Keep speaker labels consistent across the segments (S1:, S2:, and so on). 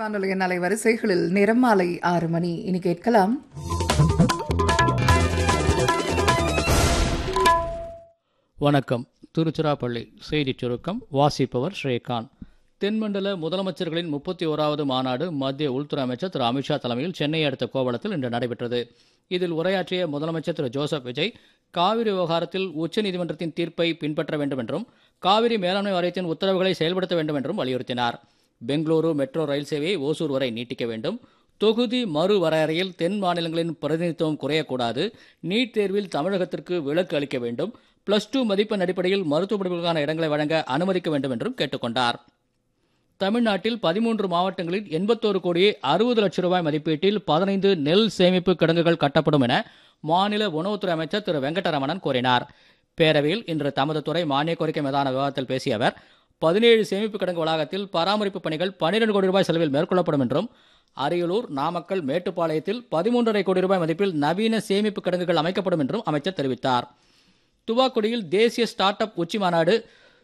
S1: வானொலியின் அலைவரிசைகளில் நிறமாலை 6 மணி. இனி கேட்கலாம்.
S2: வணக்கம். திருச்சிராப்பள்ளி செய்திச் சுருக்கம் வாசிப்பவர் ஸ்ரீகாந்த். தென்மண்டல முதலமைச்சர்களின் 31வது மாநாடு மத்திய உள்துறை அமைச்சர் திரு அமித்ஷா தலைமையில் சென்னையை அடுத்த கோவளத்தில் இன்று நடைபெற்றது. இதில் உரையாற்றிய முதலமைச்சர் திரு ஜோசப் விஜய் காவிரி விவகாரத்தில் உச்சநீதிமன்றத்தின் தீர்ப்பை பின்பற்ற வேண்டும் என்றும் காவிரி மேலாண்மை வாரியத்தின் உத்தரவுகளை செயல்படுத்த வேண்டும் என்றும் வலியுறுத்தினார். பெங்களூரு மெட்ரோ ரயில் சேவையை ஓசூர் வரை நீட்டிக்க வேண்டும். தொகுதி மறுவரையறையில் தென் மாநிலங்களின் பிரதிநிதித்துவம் குறையக்கூடாது. நீட் தேர்வில் தமிழகத்திற்கு விலக்கு அளிக்க வேண்டும். +2 மதிப்பெண் அடிப்படையில் மருத்துவ படிப்புகளுக்கான இடங்களை வழங்க அனுமதிக்க வேண்டும் என்றும் கேட்டுக்கொண்டார். தமிழ்நாட்டில் 13 மாவட்டங்களில் 81 கோடியே 60 லட்சம் ரூபாய் மதிப்பீட்டில் 15 நெல் சேமிப்பு கிடங்குகள் கட்டப்படும் என மாநில உணவுத்துறை அமைச்சர் திரு வெங்கடரமணன் கூறினார். பேரவையில் இன்று தமது துறை மானிய கோரிக்கை மீதான விவாதத்தில் பேசிய அவர் 17 சேமிப்பு கிடங்கு வளாகத்தில் பராமரிப்பு பணிகள் 12 கோடி ரூபாய் செலவில் மேற்கொள்ளப்படும் என்றும், அரியலூர், நாமக்கல், மேட்டுப்பாளையத்தில் 13.5 கோடி ரூபாய் மதிப்பில் நவீன சேமிப்பு கிடங்குகள் அமைக்கப்படும் என்றும் அமைச்சர் தெரிவித்தார். துவாக்குடியில் தேசிய ஸ்டார்ட் அப் உச்சி மாநாடு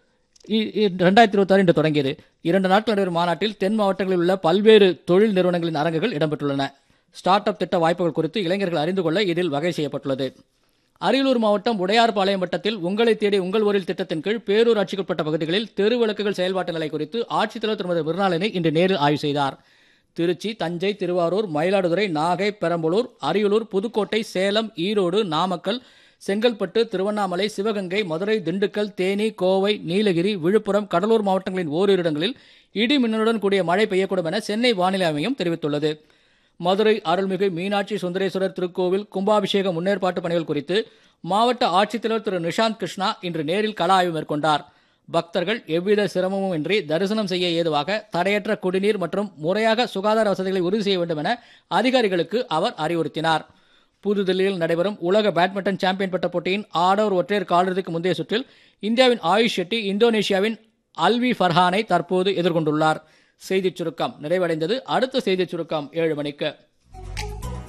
S2: 2026 இன்று தொடங்கியது. 2 நாட்கள் நடைபெறும் மாநாட்டில் தென் மாவட்டங்களில் உள்ள பல்வேறு தொழில் நிறுவனங்களின் அரங்குகள் இடம்பெற்றுள்ளன. ஸ்டார்ட் அப் திட்ட வாய்ப்புகள் குறித்து இளைஞர்கள் அறிந்து கொள்ள இதில் வகை செய்யப்பட்டுள்ளது. அரியலூர் மாவட்டம் உடையார்பாளையம் வட்டத்தில் உங்களை தேடி உங்கள் ஊரில் திட்டத்தின் கீழ் பேரூராட்சிக்குட்பட்ட பகுதிகளில் தெருவிளக்குகள் செயல்பாட்டு நிலை குறித்து ஆட்சித்தலைவர் திருமதி மிருணாளினி இன்று நேரில் ஆய்வு செய்தார். திருச்சி, தஞ்சை, திருவாரூர், மயிலாடுதுறை, நாகை, பெரம்பலூர், அரியலூர், புதுக்கோட்டை, சேலம், ஈரோடு, நாமக்கல், செங்கல்பட்டு, திருவண்ணாமலை, சிவகங்கை, மதுரை, திண்டுக்கல், தேனி, கோவை, நீலகிரி, விழுப்புரம், கடலூர் மாவட்டங்களின் ஓரிரு இடங்களில் இடி மின்னலுடன் கூடிய மழை பெய்யக்கூடும் என சென்னை வானிலை ஆய்வு தெரிவித்துள்ளது. மதுரை அருள்மிகு மீனாட்சி சுந்தரேஸ்வரர் திருக்கோவில் கும்பாபிஷேக முன்னேற்பாட்டு பணிகள் குறித்து மாவட்ட ஆட்சித்தலைவர் திரு நிஷாந்த் கிருஷ்ணா இன்று நேரில் கள ஆய்வு மேற்கொண்டார். பக்தர்கள் எவ்வித சிரமமும் இன்றி தரிசனம் செய்ய ஏதுவாக தடையற்ற குடிநீர் மற்றும் முறையாக சுகாதார வசதிகளை உறுதி செய்ய வேண்டும் என அதிகாரிகளுக்கு அவர் அறிவுறுத்தினார். புதுதில்லியில் நடைபெறும் உலக பேட்மிண்டன் சாம்பியன் பட்ட போட்டியின் ஆடவர் ஒற்றையர் காலிறுதிக்கு முந்தைய சுற்றில் இந்தியாவின் ஆயுஷ் ஷெட்டி இந்தோனேஷியாவின் அல்வி ஃபர்ஹானை தற்போது எதிர்கொண்டுள்ளார். செய்திச் சுருக்கம் நிறைவடைந்தது. அடுத்த செய்திச் சுருக்கம் 7 மணிக்கு.